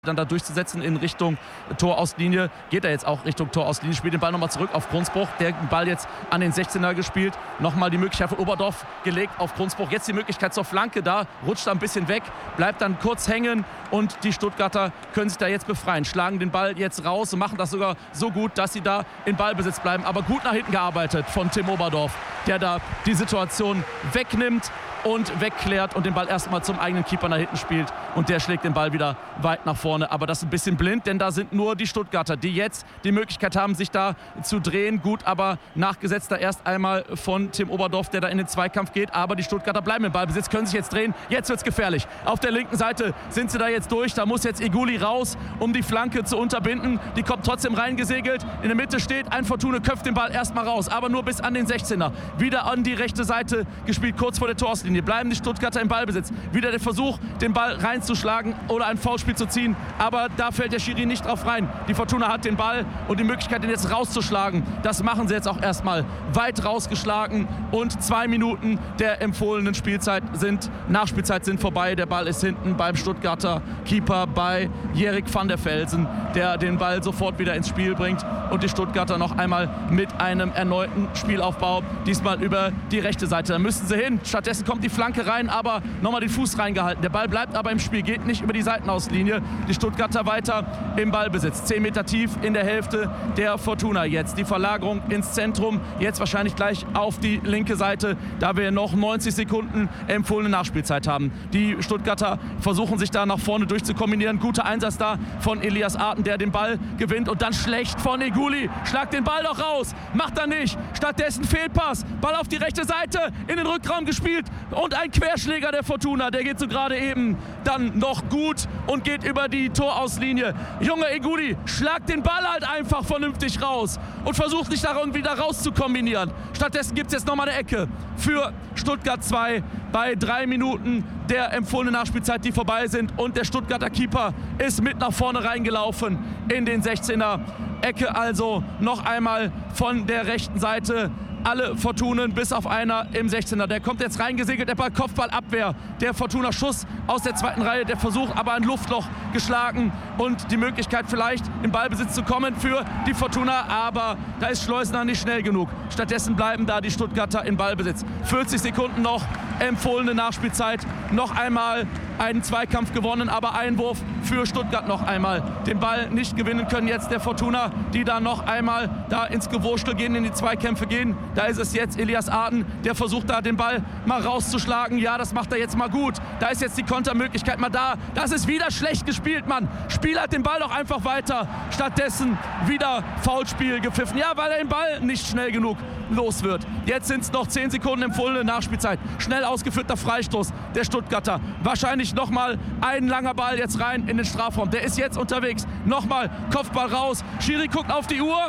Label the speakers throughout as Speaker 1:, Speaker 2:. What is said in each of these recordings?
Speaker 1: dann da durchzusetzen in Richtung Torauslinie. Geht er jetzt auch Richtung Torauslinie, spielt den Ball nochmal zurück auf Grunsbruch. Der Ball jetzt an den 16er gespielt. Nochmal die Möglichkeit von Oberdorf gelegt auf Grunsbruch. Jetzt die Möglichkeit zur Flanke da, rutscht da ein bisschen weg, bleibt dann kurz hängen und die Stuttgarter können sich da jetzt befreien. Schlagen den Ball jetzt raus und machen das sogar so gut, dass sie da in Ballbesitz bleiben. Aber gut nach hinten gearbeitet von Tim Oberdorf, der da die Situation wegnimmt und wegklärt und den Ball erstmal zum eigenen Keeper nach hinten spielt und der schlägt den Ball wieder weit nach vorne. Aber das ist ein bisschen blind, denn da sind nur die Stuttgarter, die jetzt die Möglichkeit haben, sich da zu drehen. Gut, aber nachgesetzt da erst einmal von Tim Oberdorf, der da in den Zweikampf geht. Aber die Stuttgarter bleiben im Ballbesitz, können sich jetzt drehen. Jetzt wird es gefährlich. Auf der linken Seite sind sie da jetzt durch. Da muss jetzt Iguli raus, um die Flanke zu unterbinden. Die kommt trotzdem reingesegelt. In der Mitte steht ein Fortuna, köpft den Ball erstmal raus, aber nur bis an den 16er. Wieder an die rechte Seite gespielt, kurz vor der Torauslinie. Bleiben die Stuttgarter im Ballbesitz. Wieder der Versuch, den Ball reinzuschlagen oder ein Foulspiel zu ziehen. Aber da fällt der Schiri nicht drauf rein. Die Fortuna hat den Ball und die Möglichkeit, den jetzt rauszuschlagen. Das machen sie jetzt auch erstmal. Weit rausgeschlagen und 2 Minuten der empfohlenen Nachspielzeit sind vorbei. Der Ball ist hinten beim Stuttgarter Keeper, bei Jerik van der Velzen, der den Ball sofort wieder ins Spiel bringt und die Stuttgarter noch einmal mit einem erneuten Spielaufbau, diesmal über die rechte Seite. Da müssen sie hin. Stattdessen kommt die Flanke rein, aber nochmal den Fuß reingehalten. Der Ball bleibt aber im Spiel, geht nicht über die Seitenauslinie. Die Stuttgarter weiter im Ballbesitz. 10 Meter tief in der Hälfte der Fortuna jetzt. Die Verlagerung ins Zentrum, jetzt wahrscheinlich gleich auf die linke Seite, da wir noch 90 Sekunden empfohlene Nachspielzeit haben. Die Stuttgarter versuchen sich da nach vorne durchzukombinieren. Guter Einsatz da von Elias Arten, der den Ball gewinnt und dann schlecht von Iguli. Schlagt den Ball doch raus, macht er nicht. Stattdessen Fehlpass, Ball auf die rechte Seite, in den Rückraum gespielt und ein Querschläger der Fortuna, der geht so gerade eben dann noch gut und geht über die Torauslinie. Junge Iguli, schlag den Ball halt einfach vernünftig raus und versucht nicht da irgendwie da raus zu kombinieren. Stattdessen gibt es jetzt nochmal eine Ecke für Stuttgart 2 bei 3 Minuten der empfohlenen Nachspielzeit, die vorbei sind und der Stuttgarter Keeper ist mit nach vorne reingelaufen in den 16er. Ecke also noch einmal von der rechten Seite. Alle Fortunen bis auf einer im 16er. Der kommt jetzt reingesegelt, der Ball, Kopfballabwehr. Der Fortuna Schuss aus der zweiten Reihe. Der Versuch, aber ein Luftloch geschlagen und die Möglichkeit vielleicht im Ballbesitz zu kommen für die Fortuna. Aber da ist Schleusener nicht schnell genug. Stattdessen bleiben da die Stuttgarter in Ballbesitz. 40 Sekunden noch empfohlene Nachspielzeit. Noch einmal einen Zweikampf gewonnen, aber Einwurf für Stuttgart noch einmal. Den Ball nicht gewinnen können jetzt der Fortuna, die da noch einmal da ins Gewurstel gehen, in die Zweikämpfe gehen. Da ist es jetzt Elias Arten, der versucht da den Ball mal rauszuschlagen. Ja, das macht er jetzt mal gut. Da ist jetzt die Kontermöglichkeit mal da. Das ist wieder schlecht gespielt, Mann. Spielert den Ball doch einfach weiter. Stattdessen wieder Foulspiel gepfiffen. Ja, weil er den Ball nicht schnell genug los wird. Jetzt sind es noch 10 Sekunden empfohlene Nachspielzeit. Schnell ausgeführter Freistoß der Stuttgarter. Wahrscheinlich nochmal ein langer Ball jetzt rein in den Strafraum. Der ist jetzt unterwegs. Nochmal Kopfball raus. Schiri guckt auf die Uhr.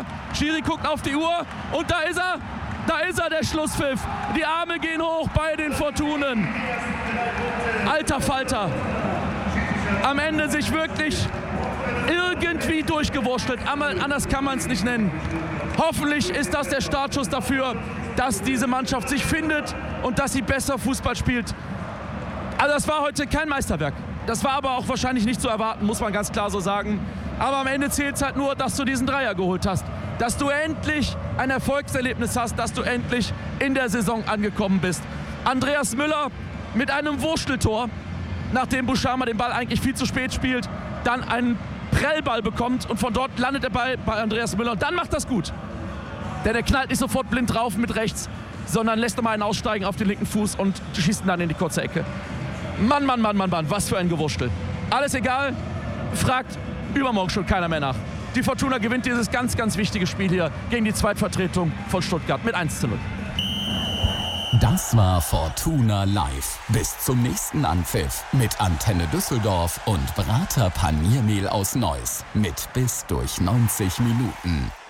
Speaker 1: Und da ist er. Da ist er, der Schlusspfiff. Die Arme gehen hoch bei den Fortunen. Alter Falter. Am Ende sich wirklich irgendwie durchgewurschtelt. Anders kann man es nicht nennen. Hoffentlich ist das der Startschuss dafür, dass diese Mannschaft sich findet und dass sie besser Fußball spielt. Also das war heute kein Meisterwerk. Das war aber auch wahrscheinlich nicht zu erwarten, muss man ganz klar so sagen. Aber am Ende zählt es halt nur, dass du diesen Dreier geholt hast. Dass du endlich ein Erfolgserlebnis hast, dass du endlich in der Saison angekommen bist. Andreas Müller mit einem Wursteltor, nachdem Buschama den Ball eigentlich viel zu spät spielt, dann einen Prellball bekommt und von dort landet der Ball bei Andreas Müller. Und dann macht das gut. Denn der knallt nicht sofort blind drauf mit rechts, sondern lässt nochmal einen aussteigen auf den linken Fuß und schießt ihn dann in die kurze Ecke. Mann, was für ein Gewurstel. Alles egal, fragt übermorgen schon keiner mehr nach. Die Fortuna gewinnt dieses ganz, ganz wichtige Spiel hier gegen die Zweitvertretung von Stuttgart mit 1:0.
Speaker 2: Das war Fortuna Live. Bis zum nächsten Anpfiff mit Antenne Düsseldorf und Brater Paniermehl aus Neuss. Mit bis durch 90 Minuten.